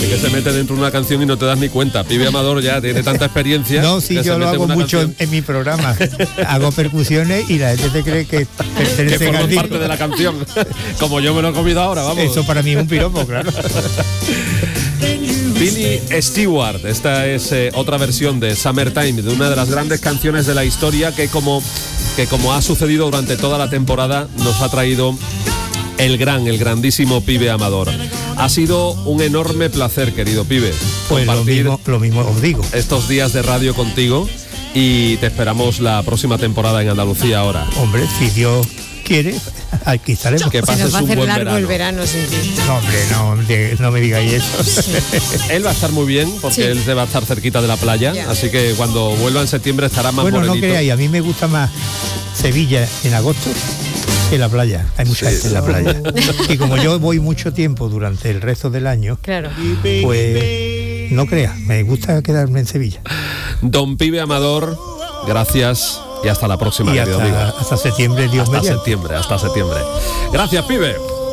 que se mete dentro de una canción y no te das ni cuenta. Pibe Amador ya tiene tanta experiencia. No, sí, yo lo hago mucho en mi programa. Hago percusiones y la gente te cree que pertenece que a forman parte de la canción. Como yo me lo he comido ahora, vamos. Eso para mí es un piropo, claro. Billy Stewart, esta es otra versión de Summertime, de una de las grandes canciones de la historia que como ha sucedido durante toda la temporada, nos ha traído el grandísimo Pibe Amador. Ha sido un enorme placer, querido Pibe, pues compartir lo mismo os digo. Estos días de radio contigo y te esperamos la próxima temporada en Andalucía ahora. Hombre, si Dios quiere, aquí estaremos. Que pases se nos va a un hacer buen largo verano. el verano sin ti. No, hombre, no me digáis eso. Sí. Él va a estar muy bien porque Sí. él se va a estar cerquita de la playa, Ya. así que cuando vuelva en septiembre estará más Bueno, morenito. no creáis, a mí me gusta más Sevilla en agosto que la playa. Hay mucha gente en la playa. Y como yo voy mucho tiempo durante el resto del año, Claro. pues no creas, me gusta quedarme en Sevilla. Don Pibe Amador, gracias y hasta la próxima, Y querido amigo. hasta septiembre, Dios Hasta mediante. septiembre, hasta septiembre. Gracias, Pibe.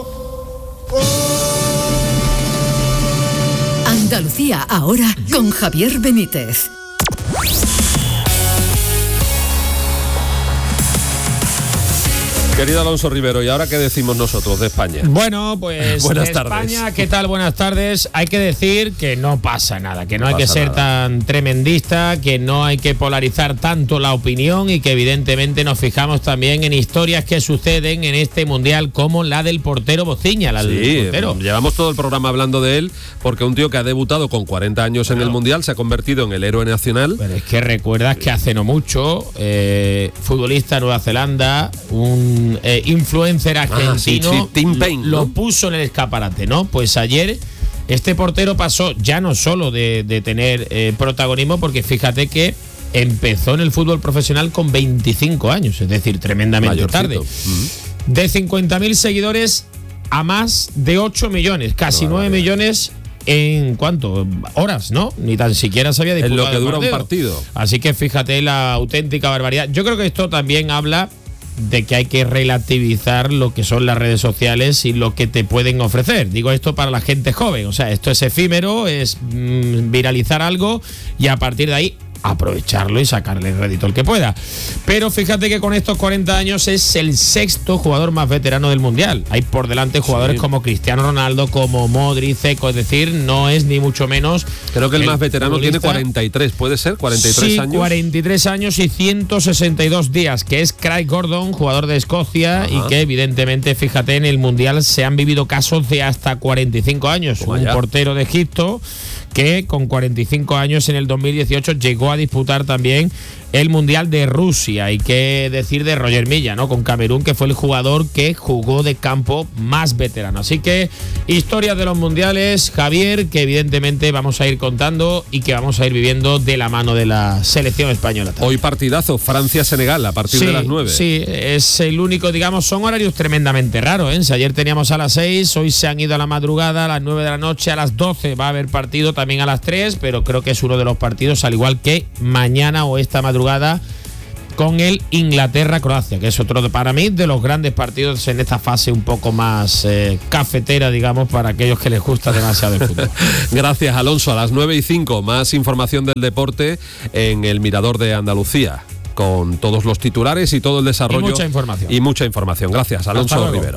Andalucía ahora con Javier Benítez. Querido Alonso Rivero, ¿y ahora qué decimos nosotros de España? Bueno, pues Buenas de tardes. España, ¿qué tal? Buenas tardes. Hay que decir que no pasa nada, que no hay que pasa ser nada. tan tremendista, que no hay que polarizar tanto la opinión y que evidentemente nos fijamos también en historias que suceden en este mundial como la del portero Bociña, la del Sí, portero. llevamos todo el programa hablando de él porque un tío que ha debutado con 40 años en el Mundial se ha convertido en el héroe nacional. Pero es que recuerdas que hace no mucho, futbolista de Nueva Zelanda, un influencer argentino, sí, Tim Payne, lo ¿no? puso en el escaparate, ¿no? Pues ayer este portero pasó ya no solo de tener protagonismo, porque fíjate que empezó en el fútbol profesional con 25 años, es decir, tremendamente Mayorcito. tarde. De 50.000 seguidores a más de 8 millones, casi 9 millones en ¿cuánto? Horas, ¿no? Ni tan siquiera se había En disputado lo que el dura un partido. Así que fíjate la auténtica barbaridad. Yo creo que esto también habla de que hay que relativizar lo que son las redes sociales y lo que te pueden ofrecer. Digo esto para la gente joven, o sea, esto es efímero, es viralizar algo y a partir de ahí aprovecharlo y sacarle el rédito al que pueda. Pero fíjate que con estos 40 años es el sexto jugador más veterano del Mundial. Hay por delante jugadores como Cristiano Ronaldo, como Modric, Zico, es decir, no es ni mucho menos. Creo que el más veterano tiene futbolista. 43, ¿puede ser? 43 Sí, años. 43 años y 162 días, que es Craig Gordon, jugador de Escocia. Ajá. Y que evidentemente, fíjate, en el Mundial se han vivido casos de hasta 45 años. Toma Un ya. portero de Egipto que con 45 años en el 2018 llegó a disputar también el Mundial de Rusia. Y qué decir de Roger Milla, ¿no? Con Camerún, que fue el jugador que jugó de campo más veterano. Así que historias de los mundiales, Javier, que evidentemente vamos a ir contando y que vamos a ir viviendo de la mano de la selección española también. Hoy partidazo, Francia-Senegal, a partir de las 9. Sí, es el único, digamos, son horarios tremendamente raros, ¿eh? Si ayer teníamos a las 6, hoy se han ido a la madrugada, a las 9 de la noche, a las 12 va a haber partido, también a las 3, pero creo que es uno de los partidos, al igual que mañana o esta madrugada, con el Inglaterra-Croacia, que es otro, para mí, de los grandes partidos en esta fase un poco más cafetera, digamos, para aquellos que les gusta demasiado el fútbol. Gracias, Alonso. A las 9:05, más información del deporte en el Mirador de Andalucía, con todos los titulares y todo el desarrollo. Y mucha información. Y mucha información. Gracias, Alonso Hasta luego. Rivero.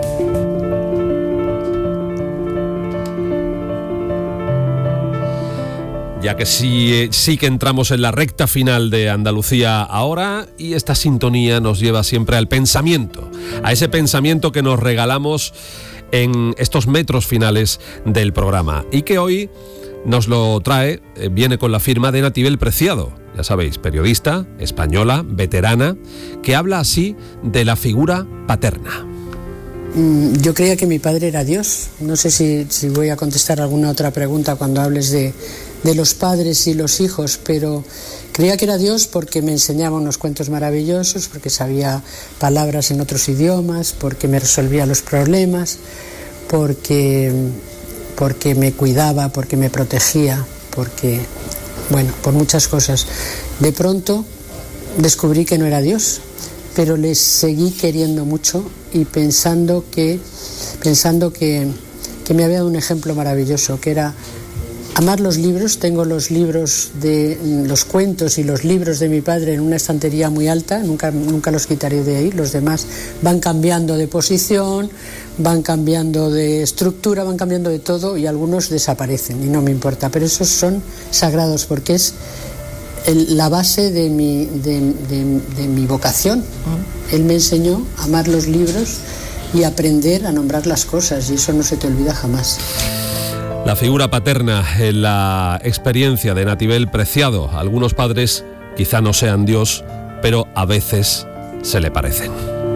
Ya que sí que entramos en la recta final de Andalucía ahora, y esta sintonía nos lleva siempre al pensamiento, a ese pensamiento que nos regalamos en estos metros finales del programa y que hoy nos lo trae, viene con la firma de Natibel Preciado, ya sabéis, periodista, española, veterana, que habla así de la figura paterna. Yo creía que mi padre era Dios. No sé si voy a contestar alguna otra pregunta cuando hables de los padres y los hijos, pero creía que era Dios porque me enseñaba unos cuentos maravillosos, porque sabía palabras en otros idiomas, porque me resolvía los problemas, porque me cuidaba, porque me protegía, porque, bueno, por muchas cosas. De pronto descubrí que no era Dios, pero le seguí queriendo mucho y pensando que que me había dado un ejemplo maravilloso, que era amar los libros. Tengo los libros de los cuentos y los libros de mi padre en una estantería muy alta, nunca los quitaré de ahí. Los demás van cambiando de posición, van cambiando de estructura, van cambiando de todo, y algunos desaparecen y no me importa, pero esos son sagrados porque es la base de mi vocación. Él me enseñó a amar los libros y aprender a nombrar las cosas, y eso no se te olvida jamás. La figura paterna en la experiencia de Natibel Preciado. Algunos padres quizá no sean Dios, pero a veces se le parecen.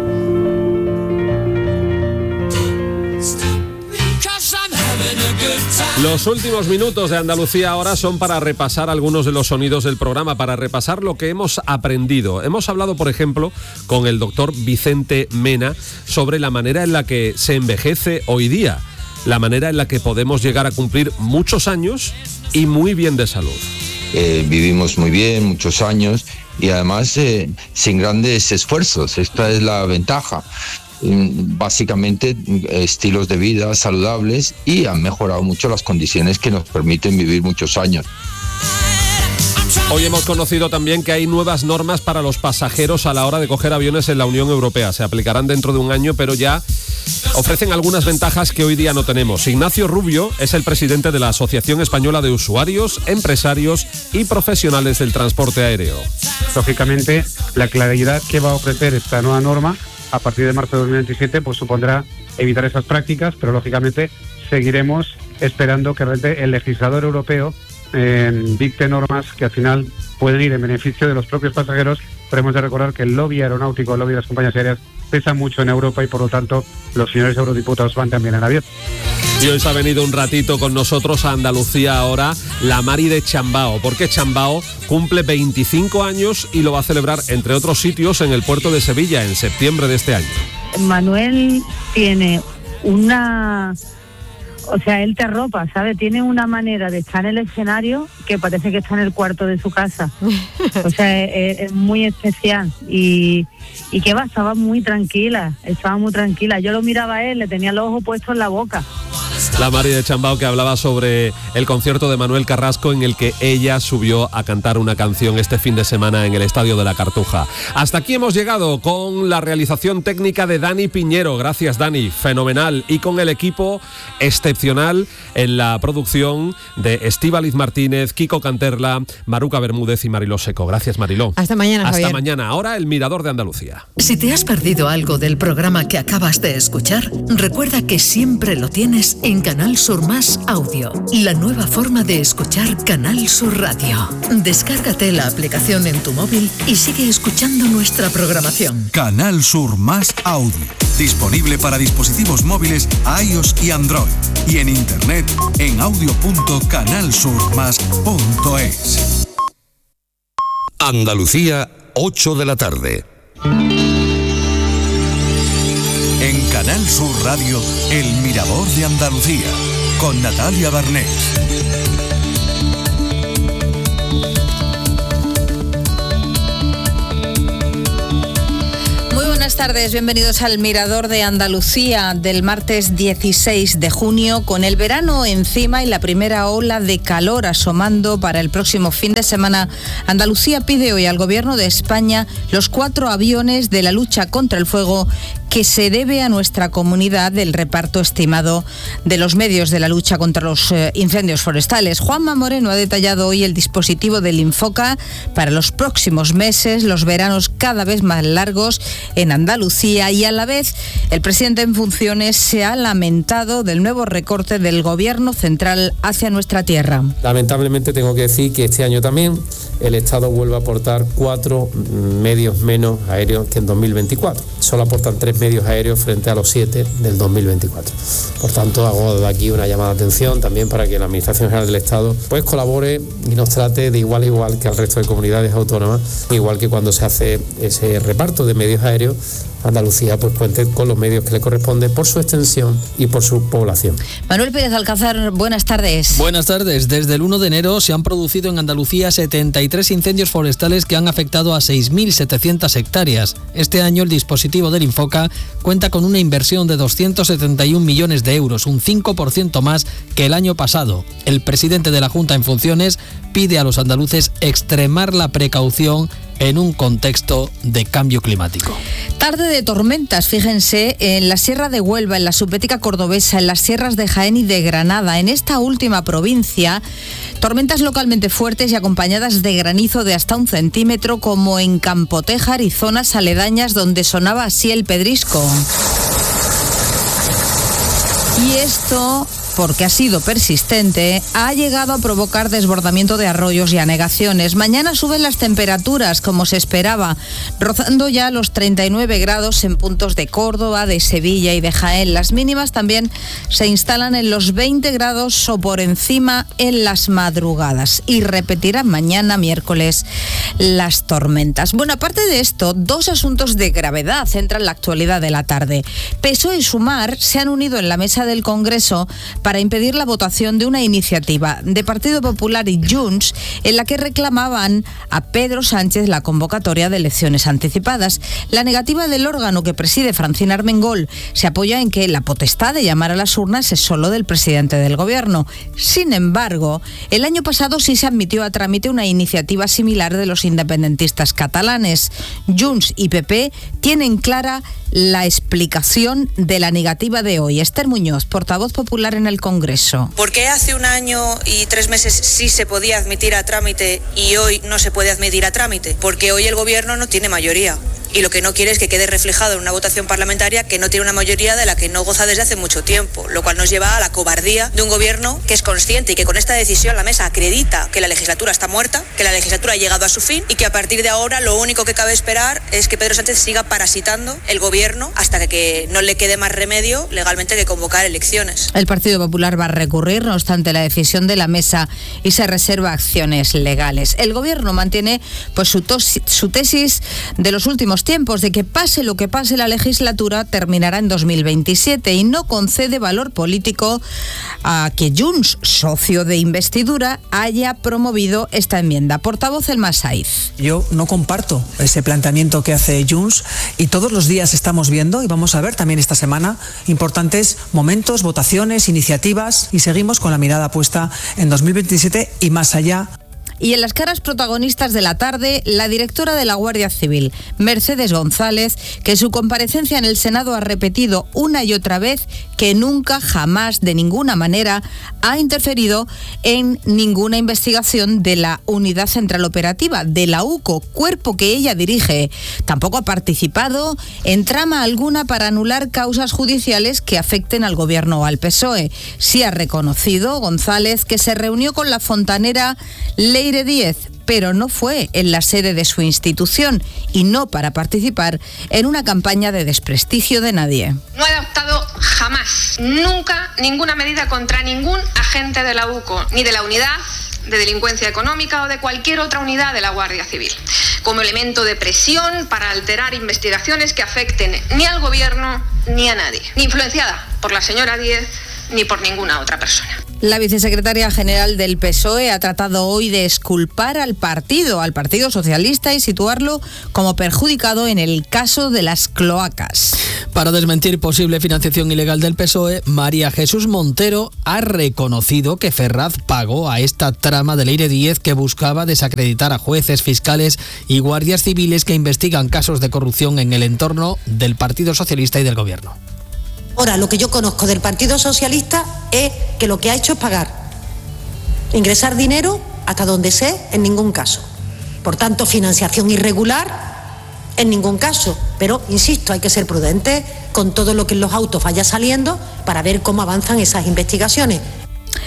Los últimos minutos de Andalucía ahora son para repasar algunos de los sonidos del programa, para repasar lo que hemos aprendido. Hemos hablado, por ejemplo, con el doctor Vicente Mena sobre la manera en la que se envejece hoy día, la manera en la que podemos llegar a cumplir muchos años y muy bien de salud. Vivimos muy bien, muchos años, y además sin grandes esfuerzos. Esta es la ventaja. Básicamente estilos de vida saludables, y han mejorado mucho las condiciones que nos permiten vivir muchos años. Hoy hemos conocido también que hay nuevas normas para los pasajeros a la hora de coger aviones en la Unión Europea. Se aplicarán dentro de un año, pero ya ofrecen algunas ventajas que hoy día no tenemos. Ignacio Rubio es el presidente de la Asociación Española de Usuarios, Empresarios y Profesionales del Transporte Aéreo. Lógicamente, la claridad que va a ofrecer esta nueva norma a partir de marzo de 2027 pues supondrá evitar esas prácticas, pero lógicamente seguiremos esperando que realmente el legislador europeo dicte normas que al final pueden ir en beneficio de los propios pasajeros, pero hemos de recordar que el lobby aeronáutico, el lobby de las compañías aéreas pesa mucho en Europa, y por lo tanto los señores eurodiputados van también en avión. Y hoy se ha venido un ratito con nosotros a Andalucía ahora la Mari de Chambao, porque Chambao cumple 25 años y lo va a celebrar, entre otros sitios, en el puerto de Sevilla en septiembre de este año. Manuel tiene él te arropa, ¿sabes? Tiene una manera de estar en el escenario que parece que está en el cuarto de su casa. O sea, es muy especial. Y que estaba muy tranquila. Yo lo miraba a él, le tenía los ojos puestos en la boca. La Mari de Chambao, que hablaba sobre el concierto de Manuel Carrasco, en el que ella subió a cantar una canción este fin de semana en el Estadio de la Cartuja. Hasta aquí hemos llegado con la realización técnica de Dani Piñero. Gracias, Dani, fenomenal. Y con el equipo excepcional en la producción de Estíbaliz Martínez, Kiko Canterla, Maruca Bermúdez y Mariló Seco. Gracias, Mariló. Hasta mañana, Javier. Hasta mañana. Ahora el Mirador de Andalucía. Si te has perdido algo del programa que acabas de escuchar, recuerda que siempre lo tienes en Canal Sur Más Audio, la nueva forma de escuchar Canal Sur Radio. Descárgate la aplicación en tu móvil y sigue escuchando nuestra programación. Canal Sur Más Audio, disponible para dispositivos móviles iOS y Android, y en internet en audio.canalsurmas.es. Andalucía, 8 de la tarde. En Canal Sur Radio, El Mirador de Andalucía, con Natalia Barnés. Buenas tardes, bienvenidos al Mirador de Andalucía del martes 16 de junio, con el verano encima y la primera ola de calor asomando para el próximo fin de semana. Andalucía pide hoy al Gobierno de España los 4 aviones de la lucha contra el fuego que se debe a nuestra comunidad del reparto estimado de los medios de la lucha contra los incendios forestales. Juanma Moreno ha detallado hoy el dispositivo del Infoca para los próximos meses, los veranos cada vez más largos en Andalucía, y a la vez el presidente en funciones se ha lamentado del nuevo recorte del Gobierno central hacia nuestra tierra. Lamentablemente tengo que decir que este año también el Estado vuelve a aportar 4 medios menos aéreos que en 2024. Solo aportan 3 medios aéreos frente a los 7 del 2024. Por tanto, hago de aquí una llamada de atención también para que la Administración General del Estado pues colabore y nos trate de igual a igual que al resto de comunidades autónomas, igual que cuando se hace ese reparto de medios aéreos. Andalucía pues cuente con los medios que le corresponden por su extensión y por su población. Manuel Pérez Alcázar, buenas tardes. Buenas tardes. Desde el 1 de enero se han producido en Andalucía 73 incendios forestales que han afectado a 6.700 hectáreas. Este año el dispositivo del Infoca cuenta con una inversión de 271 millones de euros, un 5% más que el año pasado. El presidente de la Junta en funciones pide a los andaluces extremar la precaución en un contexto de cambio climático. Tarde de tormentas, fíjense, en la Sierra de Huelva, en la Subbética cordobesa, en las sierras de Jaén y de Granada. En esta última provincia, tormentas localmente fuertes y acompañadas de granizo de hasta 1 centímetro, como en Campotejar y zonas aledañas donde sonaba así el pedrisco. Y esto, porque ha sido persistente, ha llegado a provocar desbordamiento de arroyos y anegaciones. Mañana suben las temperaturas, como se esperaba, rozando ya los 39 grados en puntos de Córdoba, de Sevilla y de Jaén. Las mínimas también se instalan en los 20 grados o por encima en las madrugadas. Y repetirán mañana, miércoles, las tormentas. Bueno, aparte de esto, 2 asuntos de gravedad entran en la actualidad de la tarde. PSOE y Sumar se han unido en la mesa del Congreso para impedir la votación de una iniciativa de Partido Popular y Junts en la que reclamaban a Pedro Sánchez la convocatoria de elecciones anticipadas. La negativa del órgano que preside Francina Armengol se apoya en que la potestad de llamar a las urnas es solo del presidente del Gobierno. Sin embargo, el año pasado sí se admitió a trámite una iniciativa similar de los independentistas catalanes. Junts y PP tienen clara la explicación de la negativa de hoy. Esther Muñoz, portavoz popular en el Congreso. ¿Por qué hace 1 año y 3 meses sí se podía admitir a trámite y hoy no se puede admitir a trámite? Porque hoy el Gobierno no tiene mayoría. Y lo que no quiere es que quede reflejado en una votación parlamentaria que no tiene una mayoría de la que no goza desde hace mucho tiempo, lo cual nos lleva a la cobardía de un gobierno que es consciente y que con esta decisión la mesa acredita que la legislatura está muerta, que la legislatura ha llegado a su fin y que a partir de ahora lo único que cabe esperar es que Pedro Sánchez siga parasitando el gobierno hasta que no le quede más remedio legalmente que convocar elecciones. El Partido Popular va a recurrir, no obstante, la decisión de la mesa y se reserva acciones legales. El gobierno mantiene pues su tesis de los últimos tiempos, de que pase lo que pase la legislatura terminará en 2027 y no concede valor político a que Junts, socio de investidura, haya promovido esta enmienda. Portavoz Elma Saiz. Yo no comparto ese planteamiento que hace Junts y todos los días estamos viendo, y vamos a ver también esta semana, importantes momentos, votaciones, iniciativas, y seguimos con la mirada puesta en 2027 y más allá. Y en las caras protagonistas de la tarde, la directora de la Guardia Civil, Mercedes González, que en su comparecencia en el Senado ha repetido una y otra vez que nunca, jamás, de ninguna manera, ha interferido en ninguna investigación de la Unidad Central Operativa, de la UCO, cuerpo que ella dirige. Tampoco ha participado en trama alguna para anular causas judiciales que afecten al Gobierno o al PSOE. Sí ha reconocido González que se reunió con la fontanera Leire Díez, pero no fue en la sede de su institución y no para participar en una campaña de desprestigio de nadie. No he adoptado jamás, nunca, ninguna medida contra ningún agente de la UCO, ni de la unidad de delincuencia económica o de cualquier otra unidad de la Guardia Civil, como elemento de presión para alterar investigaciones que afecten ni al Gobierno ni a nadie, ni influenciada por la señora Díez ni por ninguna otra persona. La vicesecretaria general del PSOE ha tratado hoy de exculpar al Partido Socialista y situarlo como perjudicado en el caso de las cloacas. Para desmentir posible financiación ilegal del PSOE, María Jesús Montero ha reconocido que Ferraz pagó a esta trama de Leire Díez que buscaba desacreditar a jueces, fiscales y guardias civiles que investigan casos de corrupción en el entorno del Partido Socialista y del Gobierno. Ahora, lo que yo conozco del Partido Socialista es que lo que ha hecho es pagar. Ingresar dinero, hasta donde sé, en ningún caso. Por tanto, financiación irregular, en ningún caso. Pero, insisto, hay que ser prudentes con todo lo que en los autos vaya saliendo para ver cómo avanzan esas investigaciones.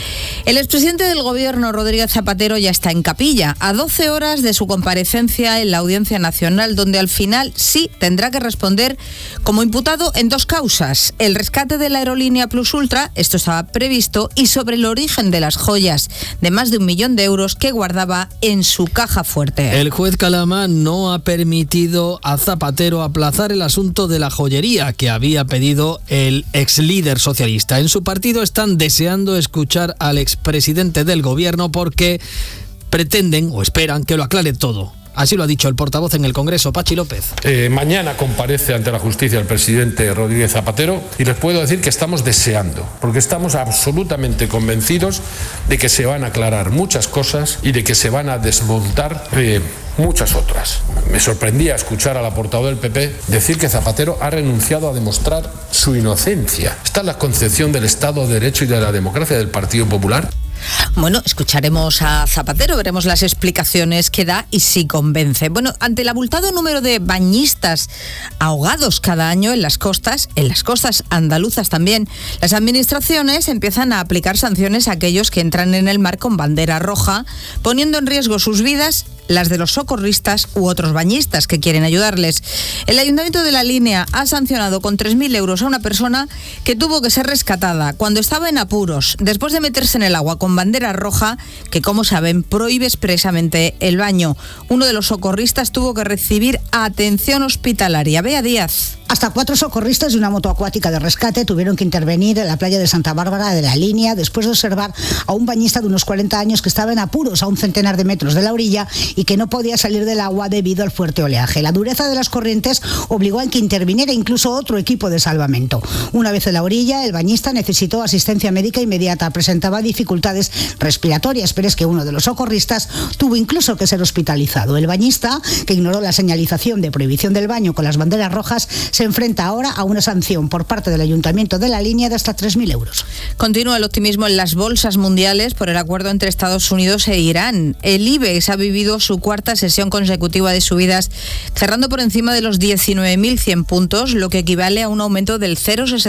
El expresidente del Gobierno, Rodríguez Zapatero, ya está en capilla, a 12 horas de su comparecencia en la Audiencia Nacional, donde al final sí tendrá que responder como imputado en 2 causas: el rescate de la aerolínea Plus Ultra, esto estaba previsto, y sobre el origen de las joyas de más de 1 millón de euros que guardaba en su caja fuerte. El juez Calama no ha permitido a Zapatero aplazar el asunto de la joyería que había pedido el ex líder socialista. En su partido están deseando escuchar al expresidente del Gobierno porque pretenden o esperan que lo aclare todo. Así lo ha dicho el portavoz en el Congreso, Pachi López. Mañana comparece ante la justicia el presidente Rodríguez Zapatero y les puedo decir que estamos deseando, porque estamos absolutamente convencidos de que se van a aclarar muchas cosas y de que se van a desmontar muchas otras. Me sorprendía escuchar a la portavoz del PP decir que Zapatero ha renunciado a demostrar su inocencia. ¿Esta es la concepción del Estado de Derecho y de la democracia del Partido Popular? Bueno, escucharemos a Zapatero, veremos las explicaciones que da y si convence. Bueno, ante el abultado número de bañistas ahogados cada año en las costas andaluzas también, las administraciones empiezan a aplicar sanciones a aquellos que entran en el mar con bandera roja, poniendo en riesgo sus vidas, las de los socorristas u otros bañistas que quieren ayudarles. El Ayuntamiento de La Línea ha sancionado con 3.000 euros a una persona que tuvo que ser rescatada cuando estaba en apuros, después de meterse en el agua con bandera roja, que, como saben, prohíbe expresamente el baño. Uno de los socorristas tuvo que recibir atención hospitalaria. Bea Díaz. Hasta 4 socorristas de una moto acuática de rescate tuvieron que intervenir en la playa de Santa Bárbara de La Línea después de observar a un bañista de unos 40 años que estaba en apuros a un centenar de metros de la orilla y que no podía salir del agua debido al fuerte oleaje. La dureza de las corrientes obligó a que interviniera incluso otro equipo de salvamento. Una vez en la orilla, el bañista necesitó asistencia médica inmediata, presentaba dificultades respiratorias, pero es que uno de los socorristas tuvo incluso que ser hospitalizado. El bañista, que ignoró la señalización de prohibición del baño con las banderas rojas, se enfrenta ahora a una sanción por parte del Ayuntamiento de La Línea de hasta 3.000 euros. Continúa el optimismo en las bolsas mundiales por el acuerdo entre Estados Unidos e Irán. El IBEX ha vivido su cuarta sesión consecutiva de subidas, cerrando por encima de los 19.100 puntos, lo que equivale a un aumento del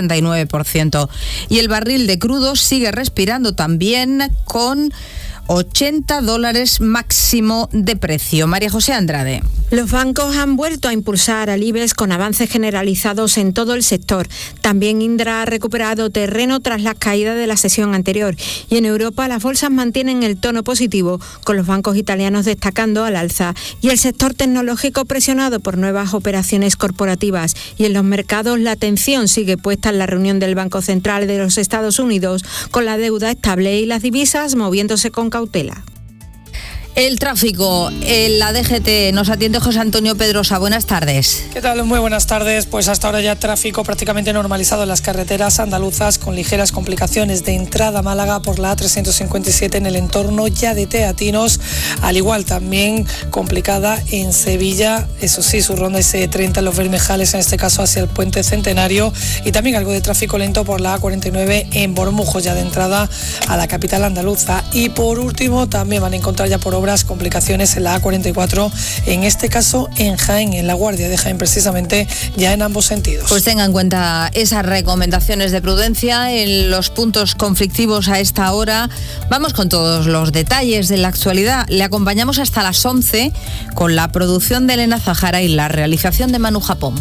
0,69%. Y el barril de crudo sigue respirando también con $80 máximo de precio. María José Andrade. Los bancos han vuelto a impulsar al IBEX con avances generalizados en todo el sector. También Indra ha recuperado terreno tras las caídas de la sesión anterior. Y en Europa las bolsas mantienen el tono positivo, con los bancos italianos destacando al alza y el sector tecnológico presionado por nuevas operaciones corporativas. Y en los mercados la atención sigue puesta en la reunión del Banco Central de los Estados Unidos, con la deuda estable y las divisas moviéndose con cautela. El tráfico, en la DGT nos atiende José Antonio Pedrosa. Buenas tardes. ¿Qué tal? Muy buenas tardes. Pues hasta ahora ya tráfico prácticamente normalizado en las carreteras andaluzas, con ligeras complicaciones de entrada a Málaga por la A357 en el entorno ya de Teatinos, al igual también complicada en Sevilla, eso sí, su ronda S30 en los Bermejales, en este caso hacia el Puente Centenario, y también algo de tráfico lento por la A49 en Bormujos, ya de entrada a la capital andaluza. Y por último también van a encontrar ya por obras complicaciones en la A44, en este caso en Jaén, en La Guardia de Jaén precisamente, ya en ambos sentidos. Pues tenga en cuenta esas recomendaciones de prudencia en los puntos conflictivos a esta hora. Vamos con todos los detalles de la actualidad. Le acompañamos hasta las 11 con la producción de Elena Zahara y la realización de Manu Japón.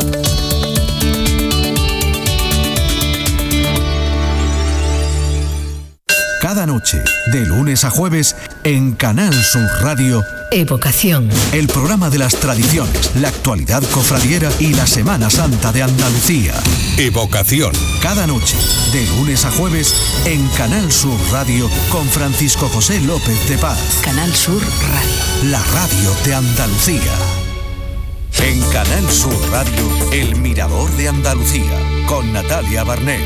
Cada noche, de lunes a jueves, en Canal Sur Radio, Evocación. El programa de las tradiciones, la actualidad cofradiera y la Semana Santa de Andalucía. Evocación. Cada noche, de lunes a jueves, en Canal Sur Radio, con Francisco José López de Paz. Canal Sur Radio. La radio de Andalucía. En Canal Sur Radio, El Mirador de Andalucía, con Natalia Barnés.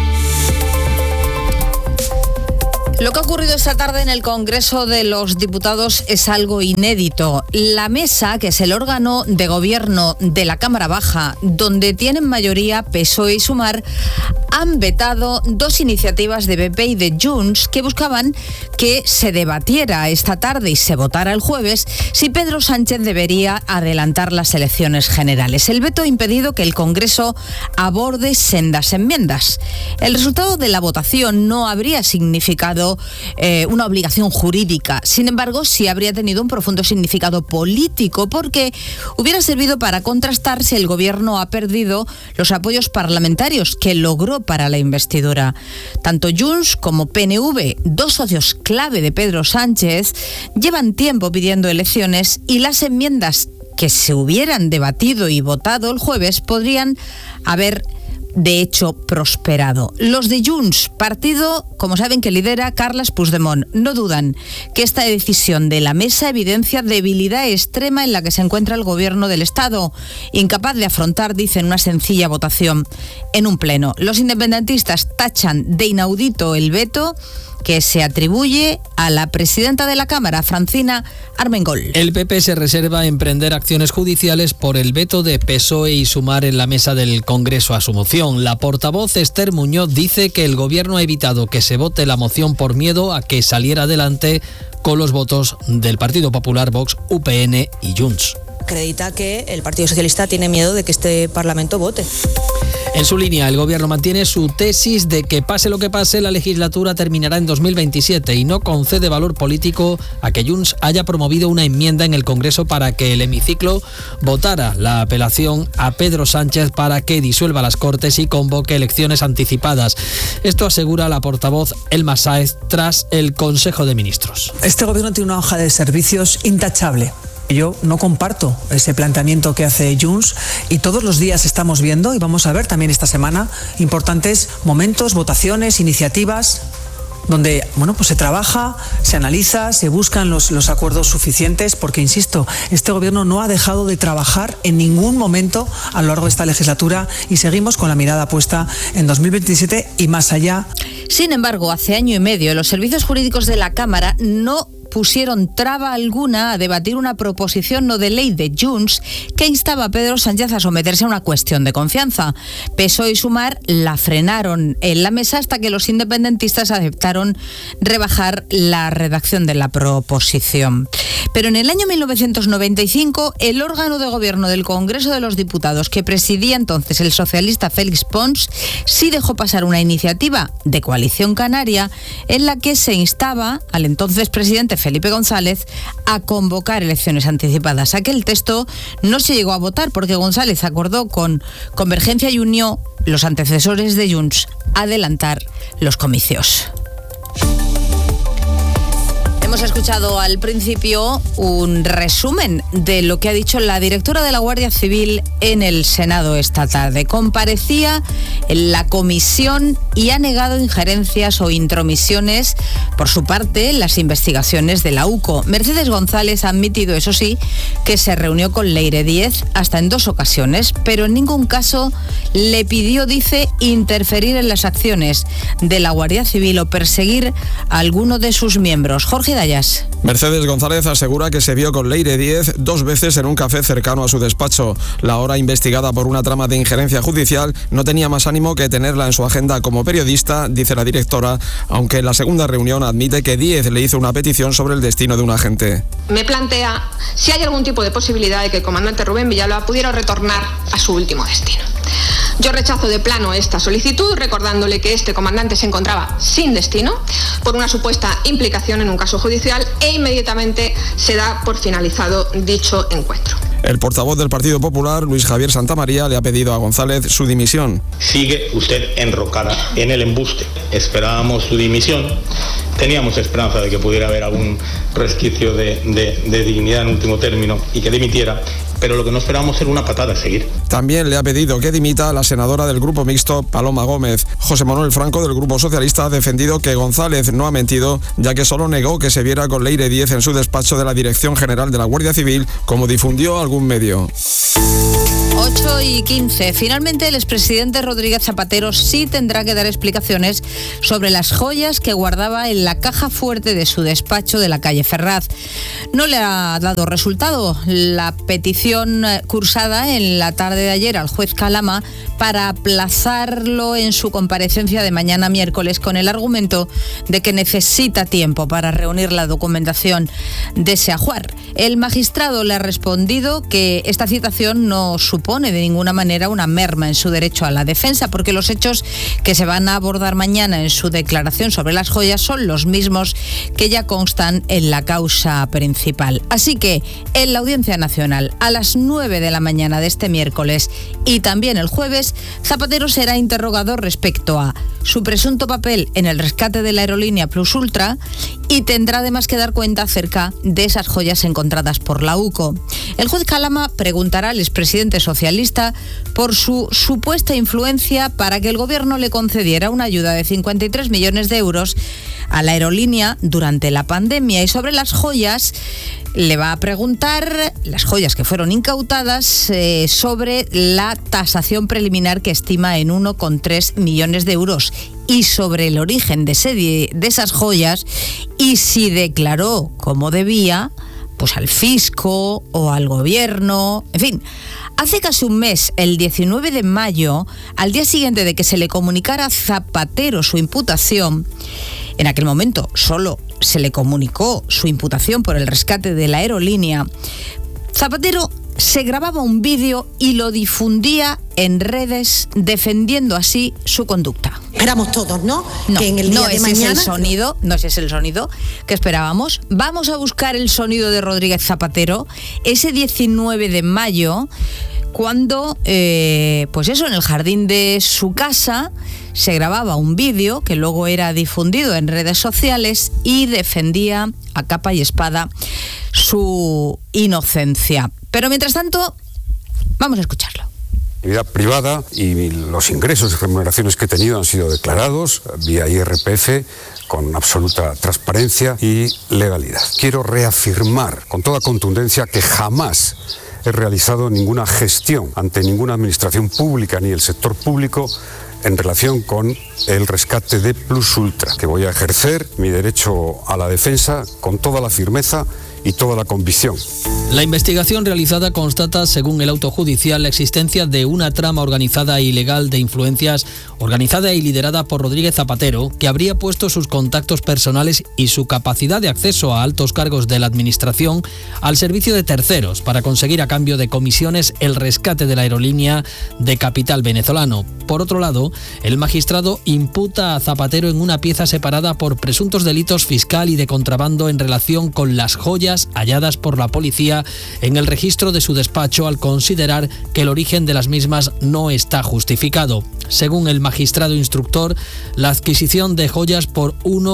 Lo que ha ocurrido esta tarde en el Congreso de los Diputados es algo inédito. La mesa, que es el órgano de gobierno de la Cámara Baja, donde tienen mayoría PSOE y Sumar, han vetado 2 iniciativas de PP y de Junts que buscaban que se debatiera esta tarde y se votara el jueves si Pedro Sánchez debería adelantar las elecciones generales. El veto ha impedido que el Congreso aborde sendas enmiendas. El resultado de la votación no habría significado sido una obligación jurídica. Sin embargo, sí habría tenido un profundo significado político, porque hubiera servido para contrastar si el gobierno ha perdido los apoyos parlamentarios que logró para la investidura. Tanto Junts como PNV, dos socios clave de Pedro Sánchez, llevan tiempo pidiendo elecciones, y las enmiendas que se hubieran debatido y votado el jueves podrían haber de hecho prosperado. Los de Junts, partido, como saben, que lidera Carles Puigdemont, no dudan que esta decisión de la mesa evidencia debilidad extrema en la que se encuentra el gobierno del Estado, incapaz de afrontar, dicen, una sencilla votación en un pleno. Los independentistas tachan de inaudito el veto que se atribuye a la presidenta de la Cámara, Francina Armengol. El PP se reserva emprender acciones judiciales por el veto de PSOE y Sumar en la mesa del Congreso a su moción. La portavoz Esther Muñoz dice que el gobierno ha evitado que se vote la moción por miedo a que saliera adelante con los votos del Partido Popular, Vox, UPN y Junts. Acredita que el Partido Socialista tiene miedo de que este Parlamento vote. En su línea, el gobierno mantiene su tesis de que pase lo que pase, la legislatura terminará en 2027 y no concede valor político a que Junts haya promovido una enmienda en el Congreso para que el hemiciclo votara la apelación a Pedro Sánchez para que disuelva las Cortes y convoque elecciones anticipadas. Esto asegura la portavoz Elma Sáez tras el Consejo de Ministros. Este gobierno tiene una hoja de servicios intachable. Yo no comparto ese planteamiento que hace Junts, y todos los días estamos viendo, y vamos a ver también esta semana, importantes momentos, votaciones, iniciativas, donde pues se trabaja, se analiza, se buscan los acuerdos suficientes, porque, insisto, este gobierno no ha dejado de trabajar en ningún momento a lo largo de esta legislatura, y seguimos con la mirada puesta en 2027 y más allá. Sin embargo, hace año y medio los servicios jurídicos de la Cámara no pusieron traba alguna a debatir una proposición no de ley de Junts que instaba a Pedro Sánchez a someterse a una cuestión de confianza. PSOE y Sumar la frenaron en la mesa hasta que los independentistas aceptaron rebajar la redacción de la proposición. Pero en el año 1995, el órgano de gobierno del Congreso de los Diputados, que presidía entonces el socialista Félix Pons, sí dejó pasar una iniciativa de Coalición Canaria en la que se instaba al entonces presidente Felipe González a convocar elecciones anticipadas. Aquel texto no se llegó a votar porque González acordó con Convergencia y Unió, los antecesores de Junts, adelantar los comicios. Hemos escuchado al principio un resumen de lo que ha dicho la directora de la Guardia Civil en el Senado esta tarde. Comparecía en la comisión y ha negado injerencias o intromisiones por su parte en las investigaciones de la UCO. Mercedes González ha admitido, eso sí, que se reunió con Leire Díez hasta en 2 ocasiones, pero en ningún caso le pidió, dice, interferir en las acciones de la Guardia Civil o perseguir a alguno de sus miembros. Jorge Dayas. Mercedes González asegura que se vio con Leire Díez 2 veces en un café cercano a su despacho. La ahora investigada por una trama de injerencia judicial no tenía más ánimo que tenerla en su agenda como periodista, dice la directora, aunque en la segunda reunión admite que Díez le hizo una petición sobre el destino de un agente. Me plantea si hay algún tipo de posibilidad de que el comandante Rubén Villalba pudiera retornar a su último destino. Yo rechazo de plano esta solicitud, recordándole que este comandante se encontraba sin destino por una supuesta implicación en un caso judicial e inmediatamente se da por finalizado dicho encuentro. El portavoz del Partido Popular, Luis Javier Santamaría, le ha pedido a González su dimisión. Sigue usted enrocada en el embuste. Esperábamos su dimisión. Teníamos esperanza de que pudiera haber algún resquicio de dignidad en último término y que dimitiera, pero lo que no esperábamos era una patada a seguir. También le ha pedido que dimita a la senadora del Grupo Mixto, Paloma Gómez. José Manuel Franco, del Grupo Socialista, ha defendido que González no ha mentido, ya que solo negó que se viera con Leire Díez en su despacho de la Dirección General de la Guardia Civil, como difundió algún medio. 8:15. Finalmente, el expresidente Rodríguez Zapatero sí tendrá que dar explicaciones sobre las joyas que guardaba en la caja fuerte de su despacho de la calle Ferraz. No le ha dado resultado la petición cursada en la tarde tarde de ayer al juez Calama para aplazarlo en su comparecencia de mañana miércoles con el argumento de que necesita tiempo para reunir la documentación de ese ajuar. El magistrado le ha respondido que esta citación no supone de ninguna manera una merma en su derecho a la defensa, porque los hechos que se van a abordar mañana en su declaración sobre las joyas son los mismos que ya constan en la causa principal. Así que en la Audiencia Nacional, a las 9 de la mañana de este miércoles y también el jueves, Zapatero será interrogado respecto a su presunto papel en el rescate de la aerolínea Plus Ultra y tendrá además que dar cuenta acerca de esas joyas encontradas por la UCO. El juez Calama preguntará al expresidente socialista por su supuesta influencia para que el gobierno le concediera una ayuda de 53 millones de euros a la aerolínea durante la pandemia, y sobre las joyas le va a preguntar, las joyas que fueron incautadas, sobre la tasación preliminar que estima en 1,3 millones de euros y sobre el origen de esas joyas y si declaró como debía, pues al fisco o al gobierno, en fin. Hace casi un mes, el 19 de mayo, al día siguiente de que se le comunicara a Zapatero su imputación, en aquel momento solo se le comunicó su imputación por el rescate de la aerolínea, Zapatero se grababa un vídeo y lo difundía en redes defendiendo así su conducta. Esperamos todos, ¿no? No, que en el día de mañana... no ese es el sonido que esperábamos. Vamos a buscar el sonido de Rodríguez Zapatero ese 19 de mayo, cuando, pues eso, en el jardín de su casa se grababa un vídeo que luego era difundido en redes sociales y defendía a capa y espada su inocencia. Pero mientras tanto, vamos a escucharlo. Mi vida privada y los ingresos y remuneraciones que he tenido han sido declarados vía IRPF con absoluta transparencia y legalidad. Quiero reafirmar con toda contundencia que jamás he realizado ninguna gestión ante ninguna administración pública ni el sector público en relación con el rescate de Plus Ultra, que voy a ejercer mi derecho a la defensa con toda la firmeza y toda la convicción. La investigación realizada constata, según el auto judicial, la existencia de una trama organizada e ilegal de influencias, organizada y liderada por Rodríguez Zapatero, que habría puesto sus contactos personales y su capacidad de acceso a altos cargos de la administración al servicio de terceros para conseguir a cambio de comisiones el rescate de la aerolínea de capital venezolano. Por otro lado, el magistrado imputa a Zapatero en una pieza separada por presuntos delitos fiscal y de contrabando en relación con las joyas halladas por la policía en el registro de su despacho, al considerar que el origen de las mismas no está justificado. Según el magistrado instructor, la adquisición de joyas por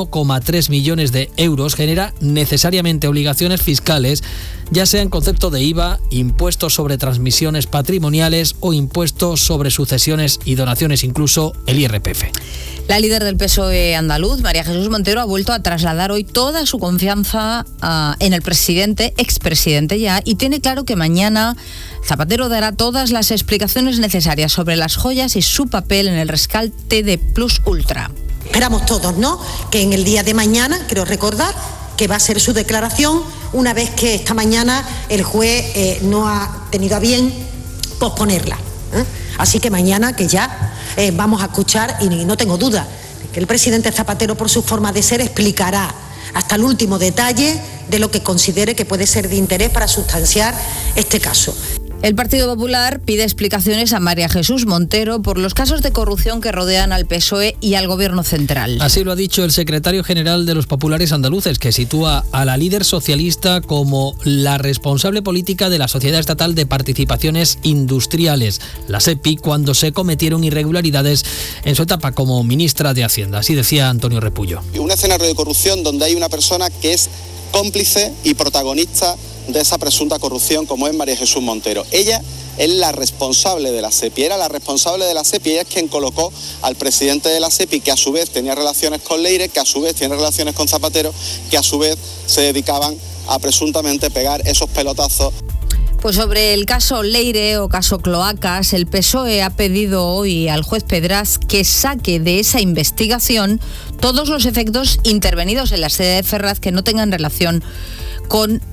1,3 millones de euros genera necesariamente obligaciones fiscales, ya sea en concepto de IVA, impuestos sobre transmisiones patrimoniales o impuestos sobre sucesiones y donaciones, incluso el IRPF. La líder del PSOE andaluz, María Jesús Montero, ha vuelto a trasladar hoy toda su confianza en el expresidente ya, y tiene claro que mañana Zapatero dará todas las explicaciones necesarias sobre las joyas y su papel en el rescate de Plus Ultra. Esperamos todos, ¿no? Que en el día de mañana, quiero recordar, que va a ser su declaración, una vez que esta mañana el juez no ha tenido a bien posponerla. Así que mañana que ya vamos a escuchar, y no tengo duda, que el presidente Zapatero, por su forma de ser, explicará hasta el último detalle de lo que considere que puede ser de interés para sustanciar este caso. El Partido Popular pide explicaciones a María Jesús Montero por los casos de corrupción que rodean al PSOE y al Gobierno central. Así lo ha dicho el secretario general de los populares andaluces, que sitúa a la líder socialista como la responsable política de la Sociedad Estatal de Participaciones Industriales, la SEPI, cuando se cometieron irregularidades en su etapa como ministra de Hacienda. Así decía Antonio Repullo. Un escenario de corrupción donde hay una persona que es cómplice y protagonista de esa presunta corrupción, como es María Jesús Montero. Ella es la responsable de la SEPI, era la responsable de la SEPI, ella es quien colocó al presidente de la SEPI, que a su vez tenía relaciones con Leire, que a su vez tiene relaciones con Zapatero, que a su vez se dedicaban a presuntamente pegar esos pelotazos. Pues sobre el caso Leire o caso Cloacas, el PSOE ha pedido hoy al juez Pedraz que saque de esa investigación todos los efectos intervenidos en la sede de Ferraz que no tengan relación con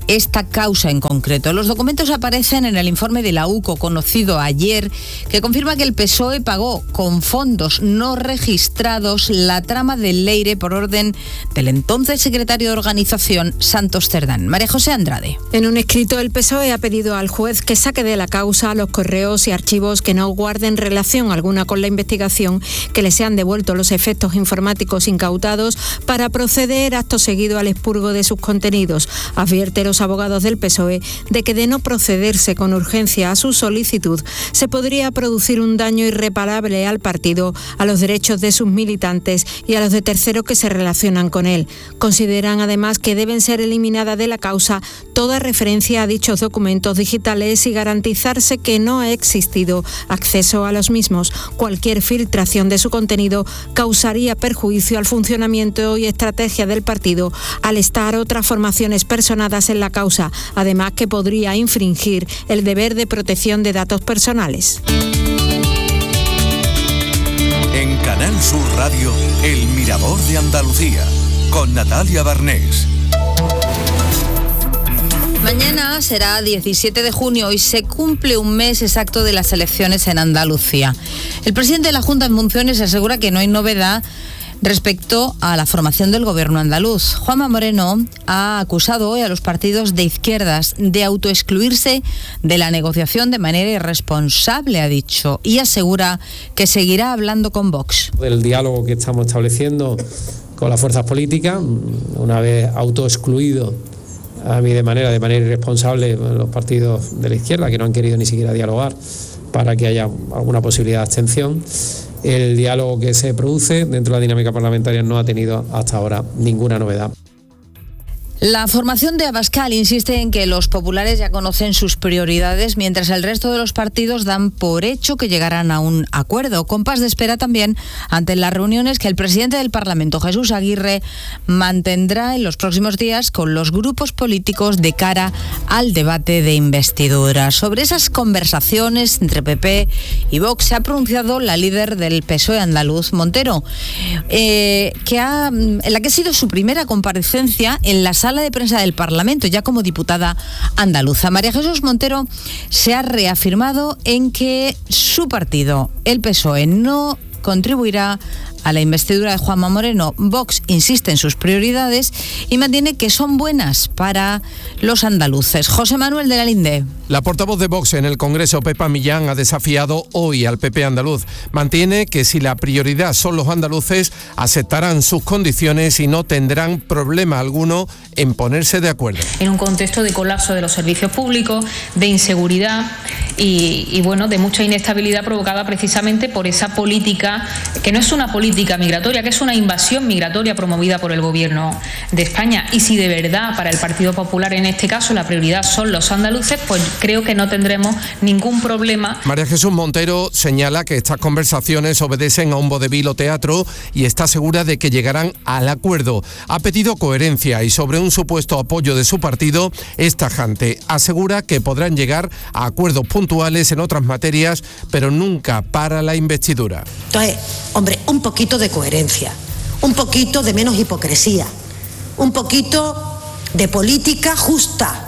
esta causa en concreto. Los documentos aparecen en el informe de la UCO, conocido ayer, que confirma que el PSOE pagó con fondos no registrados la trama del Leire por orden del entonces secretario de organización, Santos Cerdán. María José Andrade. En un escrito, el PSOE ha pedido al juez que saque de la causa los correos y archivos que no guarden relación alguna con la investigación, que le sean devueltos los efectos informáticos incautados para proceder acto seguido al expurgo de sus contenidos. Advierte los abogados del PSOE de que de no procederse con urgencia a su solicitud, se podría producir un daño irreparable al partido, a los derechos de sus militantes y a los de terceros que se relacionan con él. Consideran además que deben ser eliminadas de la causa toda referencia a dichos documentos digitales y garantizarse que no ha existido acceso a los mismos. Cualquier filtración de su contenido causaría perjuicio al funcionamiento y estrategia del partido al estar otras formaciones personadas en la causa, además que podría infringir el deber de protección de datos personales. En Canal Sur Radio, El Mirador de Andalucía, con Natalia Barnés. Mañana será 17 de junio y se cumple un mes exacto de las elecciones en Andalucía. El presidente de la Junta en funciones asegura que no hay novedad respecto a la formación del gobierno andaluz. Juanma Moreno ha acusado hoy a los partidos de izquierdas de autoexcluirse de la negociación de manera irresponsable, ha dicho, y asegura que seguirá hablando con Vox. El diálogo que estamos estableciendo con las fuerzas políticas, una vez autoexcluido a mí de manera irresponsable los partidos de la izquierda, que no han querido ni siquiera dialogar para que haya alguna posibilidad de abstención. El diálogo que se produce dentro de la dinámica parlamentaria no ha tenido hasta ahora ninguna novedad. La formación de Abascal insiste en que los populares ya conocen sus prioridades, mientras el resto de los partidos dan por hecho que llegarán a un acuerdo. Compás de espera también ante las reuniones que el presidente del Parlamento, Jesús Aguirre, mantendrá en los próximos días con los grupos políticos de cara al debate de investidura. Sobre esas conversaciones entre PP y Vox se ha pronunciado la líder del PSOE andaluz, Montero, en la que ha sido su primera comparecencia en la sala de prensa del Parlamento, ya como diputada andaluza. María Jesús Montero se ha reafirmado en que su partido, el PSOE, no contribuirá a la investidura de Juanma Moreno. Vox insiste en sus prioridades y mantiene que son buenas para los andaluces. José Manuel de la Linde. La portavoz de Vox en el Congreso, Pepa Millán, ha desafiado hoy al PP andaluz. Mantiene que si la prioridad son los andaluces, aceptarán sus condiciones y no tendrán problema alguno en ponerse de acuerdo. En un contexto de colapso de los servicios públicos, de inseguridad y de mucha inestabilidad provocada precisamente por esa política, que no es una política migratoria, que es una invasión migratoria promovida por el Gobierno de España. Y si de verdad para el Partido Popular en este caso la prioridad son los andaluces, pues creo que no tendremos ningún problema. María Jesús Montero señala que estas conversaciones obedecen a un vodevil o teatro y está segura de que llegarán al acuerdo. Ha pedido coherencia y sobre un supuesto apoyo de su partido es tajante. Asegura que podrán llegar a acuerdos puntuales en otras materias, pero nunca para la investidura. Entonces, hombre, un poquito de coherencia, un poquito de menos hipocresía, un poquito de política justa,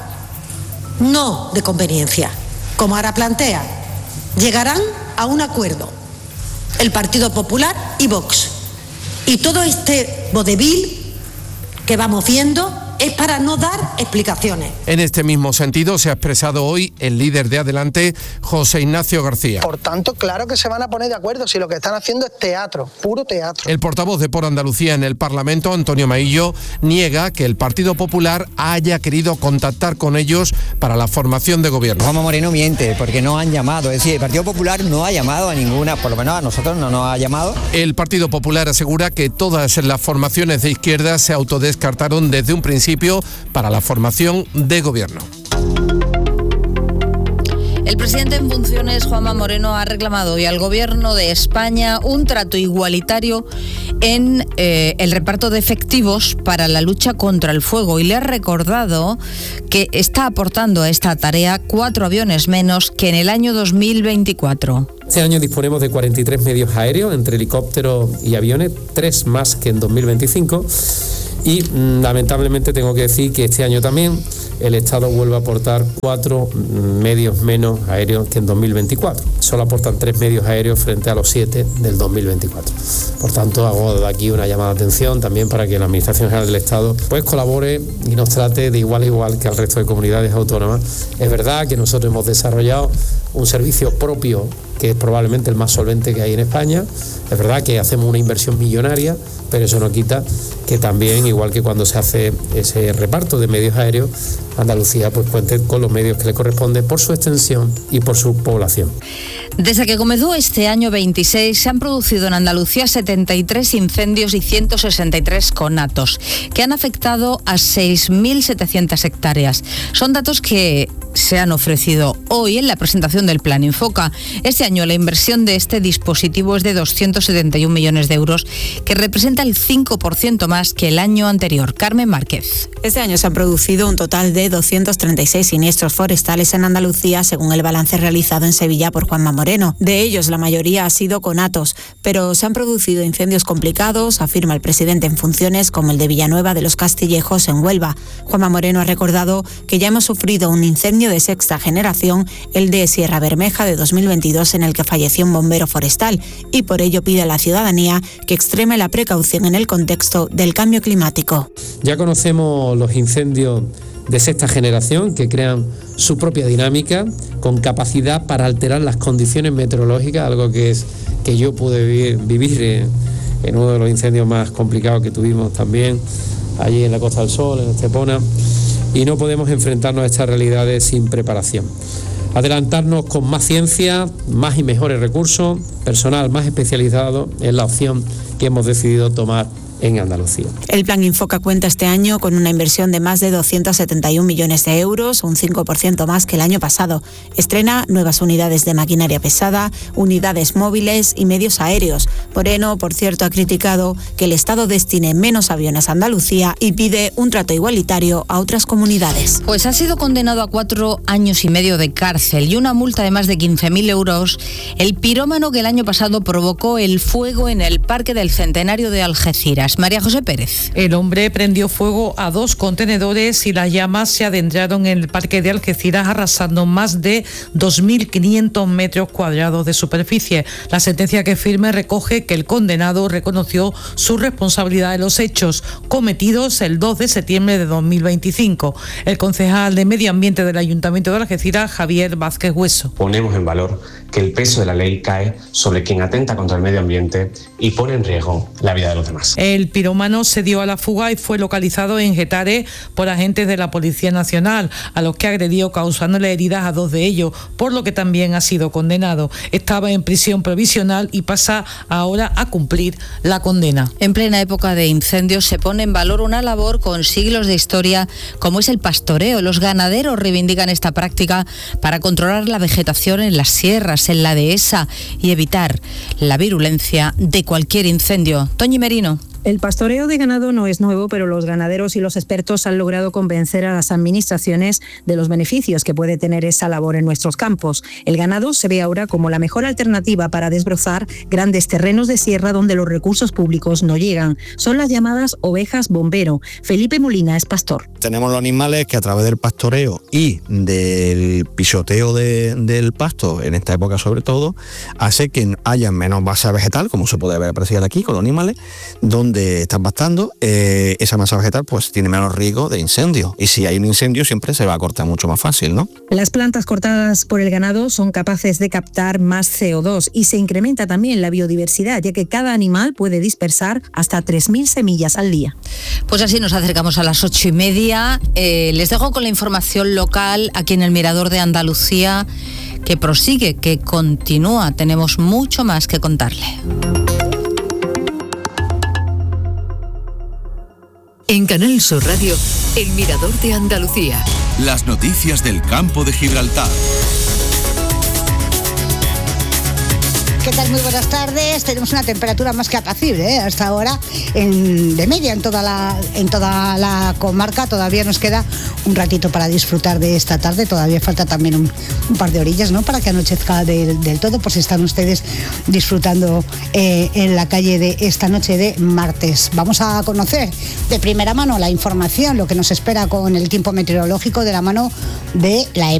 no de conveniencia, como ahora plantea. Llegarán a un acuerdo el Partido Popular y Vox. Y todo este vodevil que vamos viendo es para no dar explicaciones. En este mismo sentido se ha expresado hoy el líder de Adelante, José Ignacio García. Por tanto, claro que se van a poner de acuerdo si lo que están haciendo es teatro, puro teatro. El portavoz de Por Andalucía en el Parlamento, Antonio Maillo, niega que el Partido Popular haya querido contactar con ellos para la formación de gobierno. Juanma Moreno miente porque no han llamado, es decir, el Partido Popular no ha llamado a ninguna, por lo menos a nosotros no nos ha llamado. El Partido Popular asegura que todas las formaciones de izquierda se autodescartaron desde un principio para la formación de gobierno. El presidente en funciones, Juanma Moreno, ha reclamado hoy al Gobierno de España un trato igualitario en el reparto de efectivos para la lucha contra el fuego y le ha recordado que está aportando a esta tarea 4 aviones menos que en el año 2024. Este año disponemos de 43 medios aéreos entre helicópteros y aviones, 3 más que en 2025. Y lamentablemente tengo que decir que este año también el Estado vuelve a aportar 4 medios menos aéreos que en 2024. Solo aportan 3 medios aéreos frente a los 7 del 2024. Por tanto, hago de aquí una llamada de atención también para que la Administración General del Estado pues colabore y nos trate de igual a igual que al resto de comunidades autónomas. Es verdad que nosotros hemos desarrollado un servicio propio que es probablemente el más solvente que hay en España. Es verdad que hacemos una inversión millonaria, pero eso no quita que también, igual que cuando se hace ese reparto de medios aéreos, Andalucía pues cuente con los medios que le corresponden por su extensión y por su población. Desde que comenzó este año 26 se han producido en Andalucía 73 incendios y 163 conatos, que han afectado a 6.700 hectáreas. Son datos que se han ofrecido hoy en la presentación del Plan Infoca. Este año la inversión de este dispositivo es de 271 millones de euros, que representa el 5% más que el año anterior. Carmen Márquez. Este año se han producido un total de 236 siniestros forestales en Andalucía, según el balance realizado en Sevilla por Juanma Moreno. De ellos, la mayoría ha sido conatos, pero se han producido incendios complicados, afirma el presidente en funciones, como el de Villanueva de los Castillejos en Huelva. Juanma Moreno ha recordado que ya hemos sufrido un incendio de sexta generación, el de Sierra Bermeja de 2022, en el que falleció un bombero forestal, y por ello pide a la ciudadanía que extreme la precaución en el contexto del cambio climático. Ya conocemos los incendios de sexta generación, que crean su propia dinámica, con capacidad para alterar las condiciones meteorológicas, algo que yo pude vivir en uno de los incendios más complicados que tuvimos también allí en la Costa del Sol, en Estepona, y no podemos enfrentarnos a estas realidades sin preparación. Adelantarnos con más ciencia, más y mejores recursos, personal más especializado es la opción que hemos decidido tomar en Andalucía. El Plan Infoca cuenta este año con una inversión de más de 271 millones de euros, un 5% más que el año pasado. Estrena nuevas unidades de maquinaria pesada, unidades móviles y medios aéreos. Moreno, por cierto, ha criticado que el Estado destine menos aviones a Andalucía y pide un trato igualitario a otras comunidades. Pues ha sido condenado a 4 años y medio de cárcel y una multa de más de 15.000 euros el pirómano que el año pasado provocó el fuego en el Parque del Centenario de Algeciras. María José Pérez. El hombre prendió fuego a 2 contenedores y las llamas se adentraron en el Parque de Algeciras, arrasando más de 2.500 metros cuadrados de superficie. La sentencia que firme recoge que el condenado reconoció su responsabilidad de los hechos cometidos el 2 de septiembre de 2025. El concejal de Medio Ambiente del Ayuntamiento de Algeciras, Javier Vázquez Hueso. Ponemos en valor que el peso de la ley cae sobre quien atenta contra el medio ambiente y pone en riesgo la vida de los demás. El pirómano se dio a la fuga y fue localizado en Getare por agentes de la Policía Nacional, a los que agredió causándole heridas a 2 de ellos, por lo que también ha sido condenado. Estaba en prisión provisional y pasa ahora a cumplir la condena. En plena época de incendios se pone en valor una labor con siglos de historia como es el pastoreo. Los ganaderos reivindican esta práctica para controlar la vegetación en las sierras, en la dehesa, y evitar la virulencia de cualquier incendio. Toñi Merino. El pastoreo de ganado no es nuevo, pero los ganaderos y los expertos han logrado convencer a las administraciones de los beneficios que puede tener esa labor en nuestros campos. El ganado se ve ahora como la mejor alternativa para desbrozar grandes terrenos de sierra donde los recursos públicos no llegan. Son las llamadas ovejas bombero. Felipe Molina es pastor. Tenemos los animales que a través del pastoreo y del pisoteo del pasto, en esta época sobre todo, hace que haya menos masa vegetal, como se puede ver apreciar aquí con los animales, donde están pastando, esa masa vegetal pues tiene menos riesgo de incendio, y si hay un incendio siempre se va a cortar mucho más fácil, ¿no? Las plantas cortadas por el ganado son capaces de captar más CO2 y se incrementa también la biodiversidad, ya que cada animal puede dispersar hasta 3.000 semillas al día. Pues así nos acercamos a las 8:30. Les dejo con la información local aquí en el Mirador de Andalucía, que prosigue, que continúa. Tenemos mucho más que contarle. En Canal Sur Radio, El Mirador de Andalucía. Las noticias del campo de Gibraltar. ¿Qué tal? Muy buenas tardes. Tenemos una temperatura más que apacible, hasta ahora de media en toda la comarca. Todavía nos queda un ratito para disfrutar de esta tarde. Todavía falta también un par de orillas, ¿no?, para que anochezca del todo, por si están ustedes disfrutando en la calle de esta noche de martes. Vamos a conocer de primera mano la información, lo que nos espera con el tiempo meteorológico, de la mano de la